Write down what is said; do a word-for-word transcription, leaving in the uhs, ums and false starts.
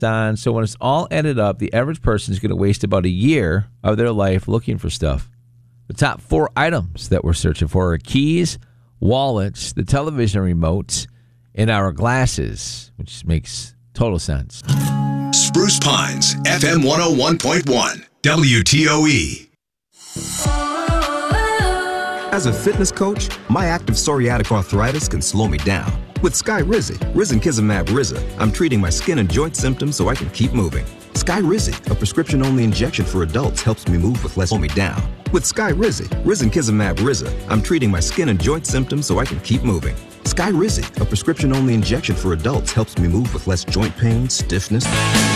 on. So when it's all added up, the average person is going to waste about a year of their life looking for stuff. The top four items that we're searching for are keys, wallets, the television remotes, and our glasses, which makes total sense. Spruce Pines, F M one oh one point one, W T O E. As a fitness coach, my active psoriatic arthritis can slow me down. With Skyrizi, Risankizumab Riza, I'm treating my skin and joint symptoms so I can keep moving. Skyrizi, a prescription-only injection for adults, helps me move with less slow me down. With Skyrizi, Risankizumab Riza, I'm treating my skin and joint symptoms so I can keep moving. Skyrizi, a prescription-only injection for adults, helps me move with less joint pain, stiffness.